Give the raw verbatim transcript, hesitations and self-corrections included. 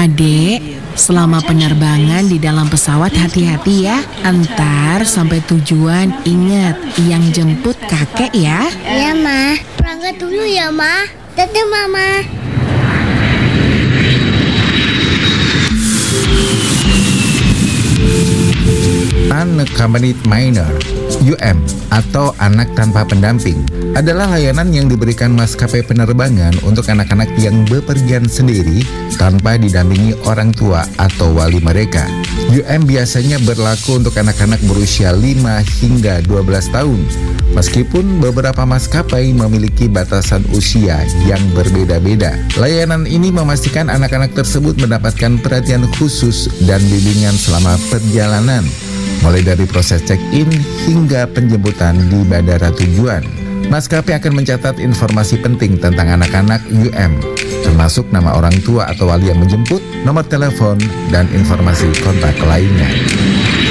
Adek, selama penerbangan di dalam pesawat hati-hati ya. Entar sampai tujuan ingat yang jemput kakek ya. Ya, Ma. Berangkat dulu ya, Ma. Dadah, Mama. Unaccompanied Minor U M atau anak tanpa pendamping adalah layanan yang diberikan maskapai penerbangan untuk anak-anak yang bepergian sendiri tanpa didampingi orang tua atau wali mereka. U M biasanya berlaku untuk anak-anak berusia lima hingga dua belas tahun. Meskipun beberapa maskapai memiliki batasan usia yang berbeda-beda, layanan ini memastikan anak-anak tersebut mendapatkan perhatian khusus dan bimbingan selama perjalanan, mulai dari proses check-in hingga penjemputan di bandara tujuan. Maskapai akan mencatat informasi penting tentang anak-anak U M, termasuk nama orang tua atau wali yang menjemput, nomor telepon, dan informasi kontak lainnya.